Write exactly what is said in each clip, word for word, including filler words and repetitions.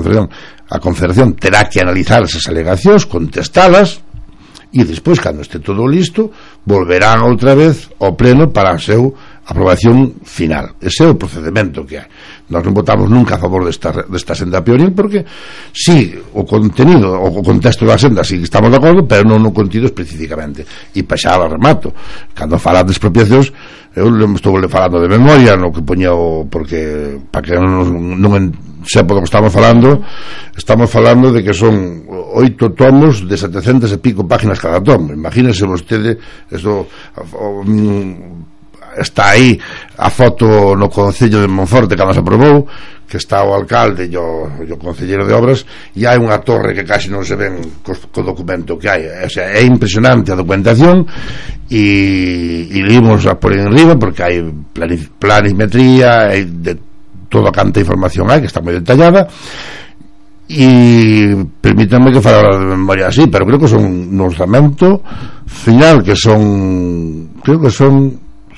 Confederación, a Confederación terá que analizar esas alegacións, contestalas, e despois, cando este todo listo, volverán outra vez ao pleno para a seu aprobación final. Ese é o procedimento que hai. Nós non votamos nunca a favor desta, desta senda peonil, porque sí, o contenido, o contexto da senda sí que estamos de acordo, pero non no contido especificamente. E pa xa la remato, cando falan de expropiacións, eu estou falando de memoria, no que poña o, porque para que non, non sepa do que estamos falando, estamos falando de que son oito tomos de setecentas e pico páginas cada tomo. Imagínese vostede, eso, está aí a foto no Concello de Monforte cando se aprobou, que está o alcalde e o, o concelleiro de obras, e hai unha torre que casi non se ven co, co documento que hai. O sea, é impresionante a documentación, e, e limos a por en riba porque hai planimetría, hai de toda canta información hai que está moi detallada. E permítanme que falar de memoria así, pero creo que son un orzamento final que son, creo que son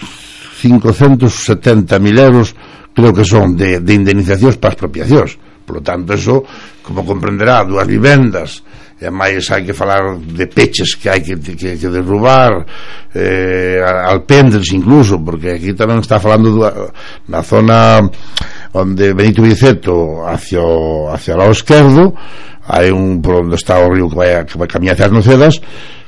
cincocentos setenta mil euros, creo que son de, de indemnizacións para expropiacións. Por lo tanto, eso, como comprenderá, dúas vivendas, e máis hai que falar de peches que hai que, que, que derrubar, eh, alpendres incluso, porque aquí tamén está falando dúa, na zona onde Benito Viceto hacia o, hacia o lado esquerdo hai un, por onde está o río que vai, que vai camiñar hacia as Nocedas,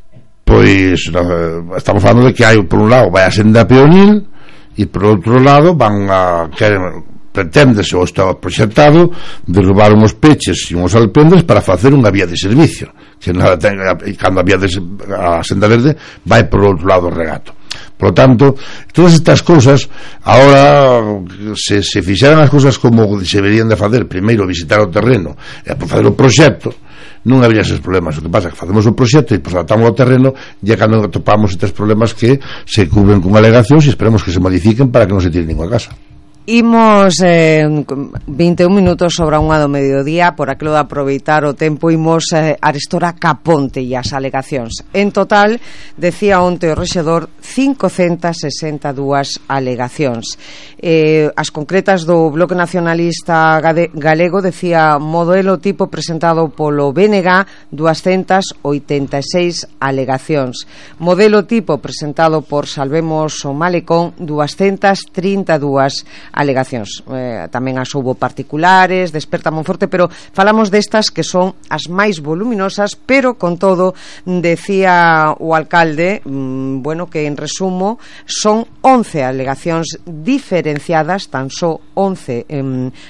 pois no, estamos falando de que hai, por un lado vai a senda peonil, e por outro lado van a queren, preténdese ou está proxectado derrubar uns peches e uns alpendres para facer unha vía de servicio, que nada ten, e cando a vía de a senda verde vai por outro lado o regato. Por lo tanto, todas estas cousas ahora, se, se fixeran as cousas como se deberían de facer, primeiro visitar o terreno e facer o proxecto, non habería eses problemas. O que pasa é que facemos o proxecto e pues, adaptamos ao terreno, e cando topamos estes problemas que se cubren con alegacións e esperemos que se modifiquen para que non se tire ninguna casa. Imos eh, vinte e un minutos sobre a unha do mediodía, por aquilo de aproveitar o tempo, imos eh, arestora Caponte e as alegacións. En total, decía onte o rexedor, cincocentas sesenta e dúas alegacións. Eh, as concretas do Bloque Nacionalista Galego, decía modelo tipo presentado polo B N G, duascentas oitenta e seis alegacións. Modelo tipo presentado por Salvemos o Malecón, duascentas trinta e dúas alegacións. Eh, tamén as houbo particulares, Desperta Monforte, pero falamos destas que son as máis voluminosas, pero con todo, decía o alcalde, mmm, bueno, que en resumo son once alegacións diferenciadas, tan só once eh,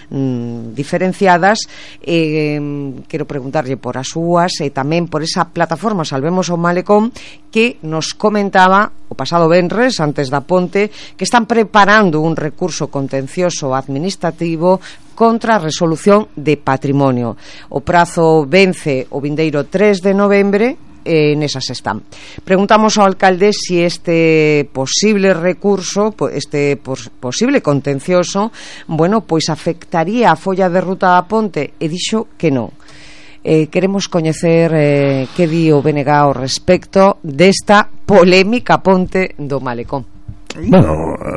mm, diferenciadas. Eh, quero preguntarlle por as súas e tamén por esa plataforma Salvemos o Malecón, que nos comentaba o pasado venres, antes da ponte, que están preparando un recurso contencioso administrativo contra a resolución de patrimonio. O prazo vence o vindeiro tres de novembre, e nesas están. Preguntamos ao alcalde si este posible recurso, este posible contencioso, bueno, pois afectaría a folla de ruta da ponte, e dixo que non. Eh, queremos coñecer eh, que di o B N G ao respecto desta polémica ponte do Malecón. Bueno,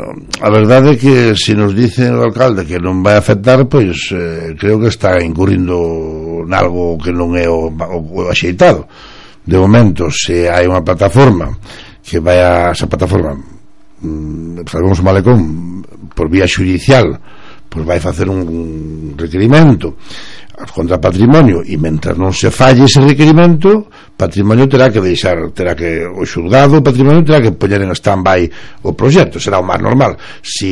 a verdade é que se nos dice o alcalde que non vai afectar, pois eh, creo que está incurrindo nalgo que non é o, o, o axeitado. De momento, se hai unha plataforma que vai a esa plataforma, mm, Salvemos o Malecón, por vía xudicial, pois vai facer un requerimento contra patrimonio, e mentras non se falle ese requerimento, patrimonio terá que deixar, terá que o xulgado, o patrimonio terá que poñer en stand-by o proxecto. Será o máis normal.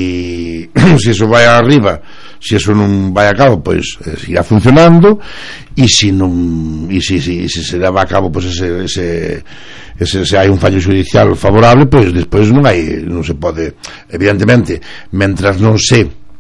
Si si eso vai arriba, si eso non vai a cabo, pois eh, irá funcionando, e si non, e si, si, si se leva a cabo, pois ese, ese, ese se hai un fallo judicial favorable, pois despois non hai, non se pode, evidentemente, mentras non se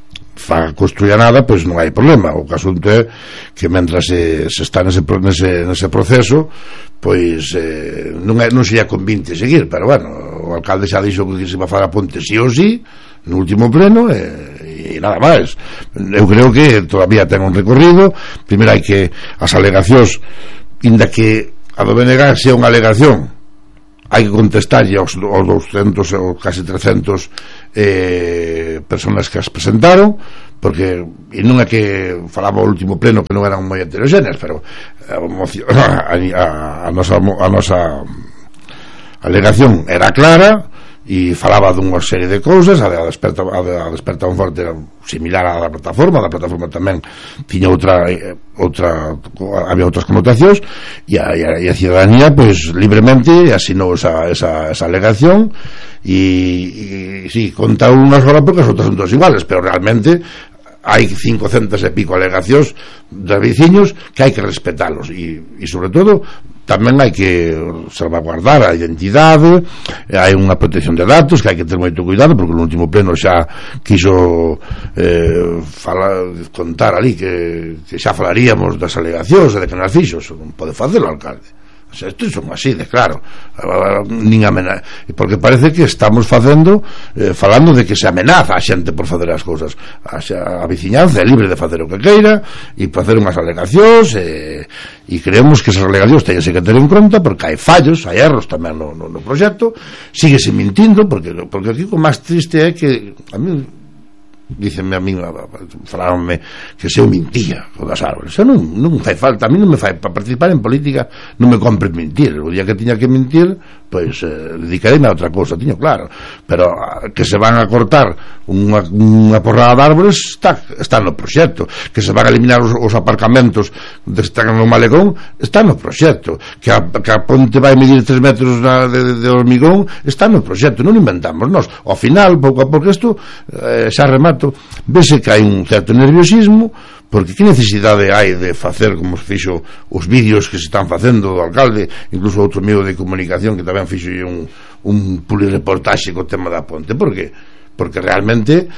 fa construir nada, pois non hai problema. O asunto é que mentras se, se está nese, nese, nese proceso, pois eh, non, é, non sería convinte seguir, pero bueno, o alcalde xa dixo que se va a falar a ponte sí ou sí no último pleno, e, e nada máis. Eu creo que todavía ten un recorrido. Primeiro hai que as alegacións, inda que a do B N G sea unha alegación, hai que contestarlle aos, aos doscientos ou casi trescentos eh, personas que as presentaron, porque e non é que falaba o último pleno que non eran moi heterogéneas, pero a, a, a, a nosa a nosa alegación era clara e falaba dunha serie de cousas. A desperta, a desperta un forte era similar á da plataforma, a da plataforma tamén tiña outra outra había outras connotacións, e a, e a ciudadanía pois libremente asinou esa, esa, esa alegación, e, e sí, conta unhas horas porque as outras son todas iguales, pero realmente hai cincocentas e pico alegacións dos veciños que hai que respetalos, e, e sobre todo tamén hai que salvaguardar a identidade, hai unha protección de datos que hai que ter moito cuidado, porque no último pleno xa quiso eh, falar, contar ali que, que xa falaríamos das alegacións e de que nas fixos. Non pode facelo o alcalde. O sea, isto son así de claro, nin amenaza, porque parece que estamos facendo eh, falando de que se amenaza a xente por facer as cousas. A, a veciñanza é libre de facer o que queira e facer unhas alegacións, e, e creemos que esas alegacións teñense que ter en conta, porque hai fallos, hai erros tamén no, no, no proxecto. Síguese mintindo, porque, porque aquí o máis triste é que a mí dícenme a mí, falaronme que se eu mintía co das árboles. Eso non, non fai falta, a mí non me fai, para participar en política non me compre mentir. O día que tiña que mentir, pois eh, dedicaréme a outra cousa, tiño claro, pero que se van a cortar unha, unha porrada de árboles está, está no proxecto, que se van a eliminar os, os aparcamentos que están no malecón, está no proxecto, que a, que a ponte vai medir tres metros na, de, de hormigón, está no proxecto, non inventamos nós. Ao final, pouco a pouco, isto eh, xa remata, vese que hai un certo nerviosismo, porque que necesidade hai de facer como se fixo os vídeos que se están facendo do alcalde, incluso outro medio de comunicación que tamén fixo un, un pulireportaxe co tema da ponte. Por que? Porque realmente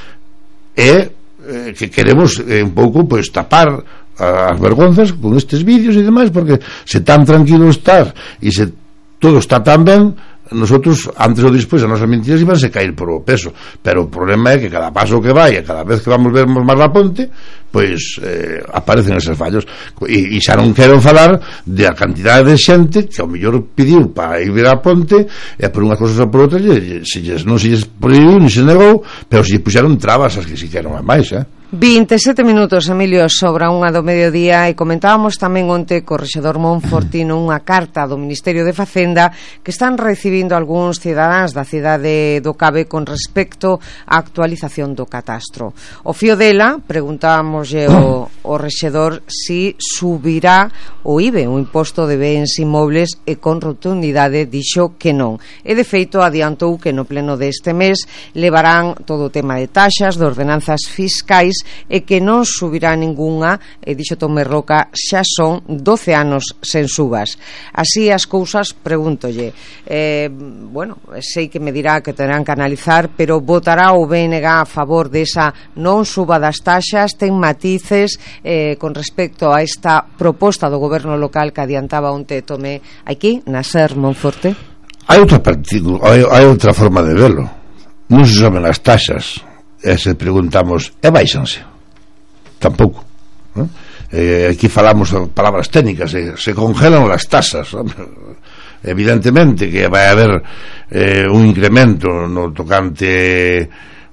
é eh, que queremos eh, un pouco pois tapar as vergonzas con estes vídeos e demais, porque se tan tranquilo estar e se todo está tan ben, nosotros antes ou despois as nosas mentiras iban a caer por o peso. Pero o problema é que cada paso que vai, cada vez que vamos ver máis a ponte, pois eh, aparecen esos fallos, e, e xa non quero falar de a cantidade de xente que ao mellor pediu para ir ver a ponte, e por unhas cosas ou por outras se lles, non se lles prohibiu ni se negou, pero se lles puxeron trabas as que se queron a máis, eh? vinte e sete minutos, Emilio, sobra unha do mediodía, e comentábamos tamén onte co rexedor Monfortino unha carta do Ministerio de Facenda que están recibindo algúns cidadáns da cidade do Cabe con respecto á actualización do catastro. O fío dela, preguntámoslle o, o rexedor si subirá o I V E, o imposto de bens inmobles, e con rotundidade dixo que non. E de feito adiantou que no pleno deste mes levarán todo o tema de taxas, de ordenanzas fiscais, e que non subirá ningunha, e dixo Tomé Roca, xa son doce anos sen subas. Así as cousas, pregúntolle, eh, bueno, sei que me dirá que terán que analizar, pero votará o B N G a favor desa non suba das taxas? Ten matices eh, con respecto a esta proposta do goberno local que adiantaba onte Tomé aquí, na Ser Monforte? Hai outra partícula, hai, hai outra forma de velo. Non se soben as taxas, e se preguntamos, e baixanse? Tampouco, ¿no? Eh, aquí falamos de palabras técnicas, eh, se congelan as tasas, ¿no? Evidentemente que vai haber eh, un incremento no tocante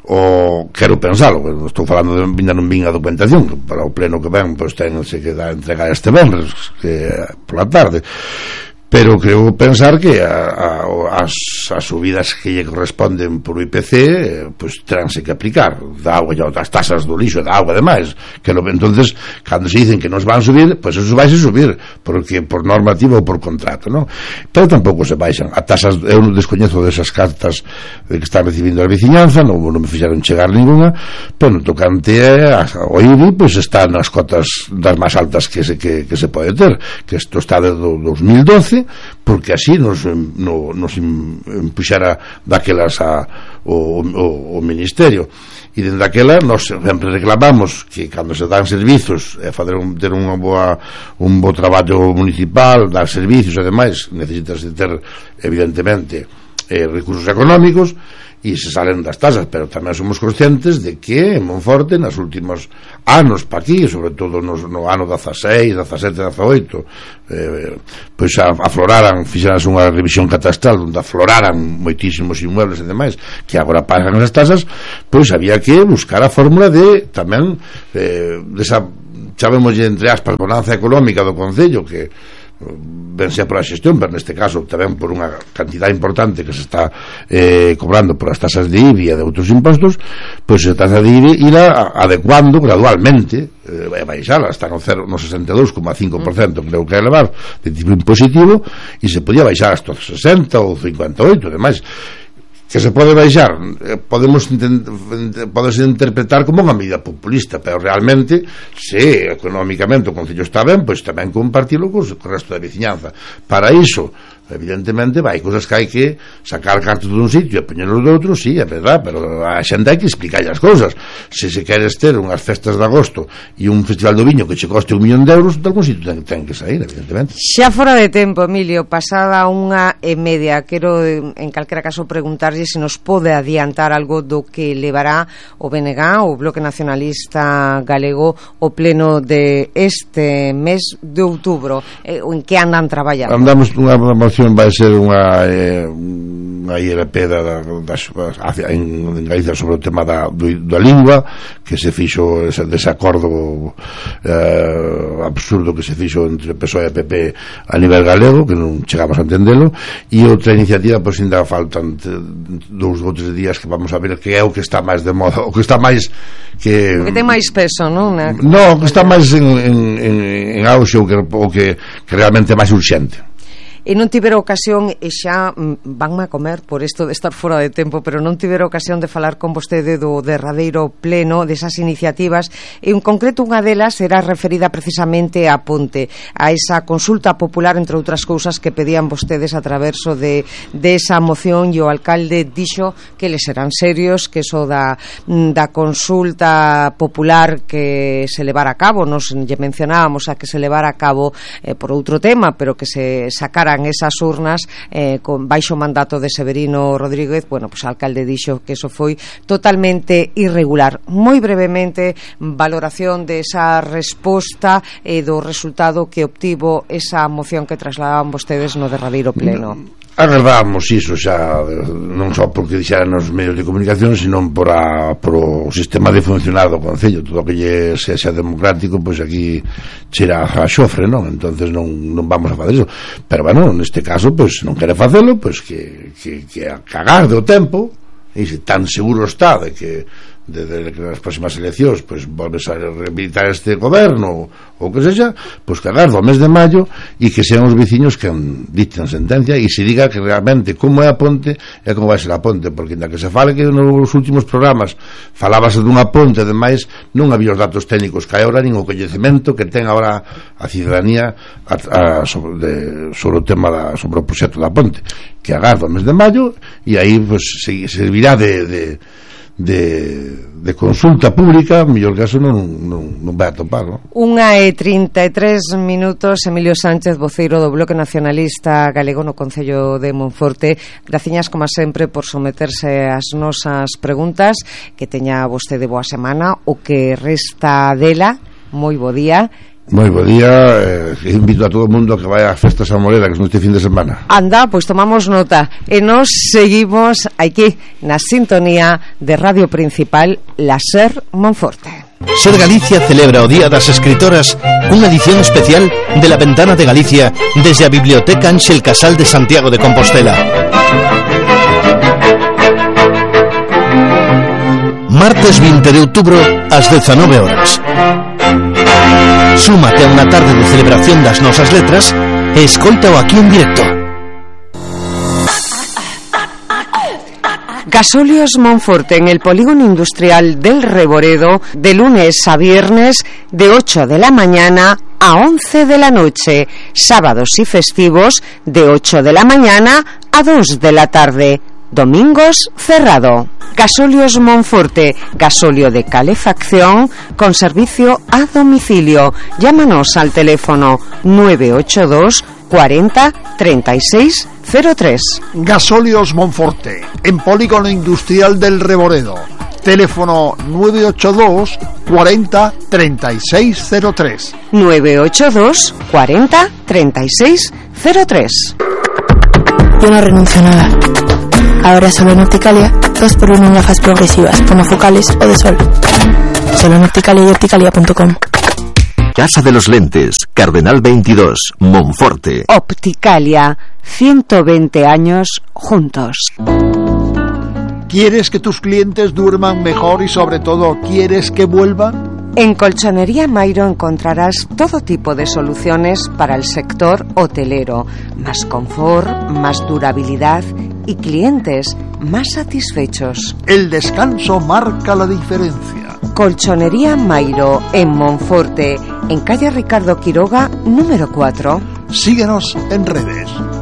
o, quero pensalo, estou falando de, ainda non vin a documentación, para o pleno que ven pois tense que dar, entregar este venres que pola tarde, pero creo pensar que a, a, as, as subidas que lle corresponden por I P C eh, pues teránse que aplicar da agua e outras tasas do lixo, da agua e demais, que lo, entonces cando se dicen que nos van a subir, pues eso vai a subir porque por normativa ou por contrato, ¿no? Pero tampouco se baixan a tasas. Eu non descoñezo desas cartas de que están recibindo a veciñanza, non, non me fixeron chegar ninguna, pero no tocante ao I V I, pues está nas cotas das máis altas que se, que, que se pode ter, que isto está de do dos mil doce, porque así nos, no, nos impuxera daquelas a, o, o, o Ministerio, e dende daquela nos sempre reclamamos que cando se dan servizos e fazer un, ter unha boa, un bo traballo municipal, dar servizos e demais, necesitas de ter evidentemente eh, recursos económicos, e se salen das tasas, pero tamén somos conscientes de que en Monforte nos últimos anos pa aquí, sobre todo no, no ano dezaseis, dezasete, dezaoito, eh, pois afloraran, fixeras unha revisión catastral onde afloraran moitísimos inmuebles e demais que agora pagan as tasas, pois había que buscar a fórmula de tamén eh, desa, chamémoslle entre aspas, bonanza económica do Concello, que ben sea pola xestión, pero neste caso tamén por unha cantidad importante que se está eh, cobrando por as tasas de I B I e de outros impostos, pois a tasa de I B I irá adecuando gradualmente, eh, vai baixar hasta no, no sesenta e dous coma cinco por cento, creo que é elevar de tipo impositivo, e se podía baixar hasta o sesenta ou cincuenta e oito, demais que se pode baixar, podemos podemos interpretar como unha medida populista, pero realmente se económicamente o Concello está ben, pois tamén compartilo co resto da veciñanza. Para iso, evidentemente, vai cousas que hai que sacar cartos dun sitio e poñerlos de outro, sí, é verdad, pero a xente hai que explicar as cousas. Se se queres ter unhas festas de agosto e un festival do viño que che coste un millón de euros, de algún sitio ten, ten que sair, evidentemente. Xa fora de tempo, Emilio, pasada unha e media, quero en calquera caso preguntarlle se nos pode adiantar algo do que levará o B N G, o Bloque Nacionalista Galego, o pleno de este mes de outubro. Eh, en que andan traballando? Andamos unha moción, vai ser unha eh, unha I L P da, da, da, en, en Galicia sobre o tema da, do, da lingua, que se fixo ese desacordo eh, absurdo que se fixo entre P S O E e P P a nivel galego, que non chegamos a entendelo, e outra iniciativa, pois ainda faltan dous ou tres días que vamos a ver que é o que está máis de moda, o que está máis que... O que ten máis peso, non? Na... No, o que está máis en, en, en, en auxe, o que, o que, que realmente é máis urxente. E non tivera ocasión, e xa vanme a comer por isto de estar fora de tempo, pero non tivera ocasión de falar con vostede do derradeiro pleno desas iniciativas, e en concreto unha delas era referida precisamente a Ponte, a esa consulta popular, entre outras cousas, que pedían vostedes a traverso de, de esa moción, e o alcalde dixo que les eran serios, que eso da, da consulta popular que se levara a cabo, nos lle mencionábamos a que se levara a cabo eh, por outro tema, pero que se sacaran esas urnas eh, con baixo mandato de Severino Rodríguez, bueno, pues o alcalde dixo que eso foi totalmente irregular. Moi brevemente, valoración de esa resposta e eh, do resultado que obtivo esa moción que trasladaban vostedes no derradeiro pleno. Agardábamos iso xa, non só porque dixeran nos medios de comunicación, sino por, a, por o sistema de funcionar do Concello. Todo o que lle sexa democrático, pois aquí chera a xofre, non? Entonces non, non vamos a fazer iso. Pero, bueno, neste caso, pois non quere facelo, pois que, que, que a cagar do tempo, e se tan seguro está de que de, de, de nas próximas eleccións pois volves a rehabilitar este goberno ou que sexa, pois que agardo o mes de maio e que sean os veciños que dicten sentencia e se diga que realmente como é a Ponte e como vai ser a Ponte, porque ainda que se fale que nos últimos programas falábase dunha ponte, ademais non había os datos técnicos que hai agora, nin o coñecemento que ten agora a cidadanía a, a, sobre, de, sobre o tema da, sobre o proxecto da Ponte, que agardo o mes de maio e aí pois, se, servirá de, de De, de consulta pública, mellor caso non, non, non vai a topar, non? Unha e trinta e tres minutos. Emilio Sánchez, voceiro do Bloque Nacionalista Galego no Concello de Monforte, graciñas como sempre por someterse ás nosas preguntas. Que teña vostede boa semana, o que resta dela. Moi bo día. Moi bo día, eh, invito a todo o mundo a que vaya a Festa San Moreda, que son este fin de semana. Anda, pois tomamos nota e nos seguimos aquí na sintonía de Radio Principal, la SER Monforte. SER Galicia celebra o Día das Escritoras cunha edición especial de La Ventana de Galicia desde a Biblioteca Ángel Casal de Santiago de Compostela. Martes vinte de outubro ás dezanove horas. Súmate a unha tarde de celebración das nosas letras e escoítao aquí en directo. Gasóleos Monforte en el polígono industrial del Reboredo, de lunes a viernes de ocho de la mañana a once de la noche, sábados y festivos de ocho de la mañana a dos de la tarde. Domingos cerrado. Gasóleos Monforte, gasóleo de calefacción con servicio a domicilio. Llámanos al teléfono nueve ocho dos cuarenta treinta y seis cero tres. Gasóleos Monforte, en Polígono Industrial del Reboredo. Teléfono nueve ocho dos cuarenta treinta y seis cero tres. nueve ocho dos cuarenta treinta y seis cero tres. Yo no renuncio a nada. Ahora solo en Opticalia, dos por uno en gafas progresivas, monofocales o de sol. Solo en Opticalia y opticalia punto com. Casa de los Lentes, Cardenal veintidós, Monforte. Opticalia, ciento veinte años juntos. ¿Quieres que tus clientes duerman mejor y sobre todo quieres que vuelvan? En Colchonería Mairo encontrarás todo tipo de soluciones para el sector hotelero. Más confort, más durabilidad y clientes más satisfechos. El descanso marca la diferencia. Colchonería Mairo, en Monforte, en calle Ricardo Quiroga, número cuatro. Síguenos en redes.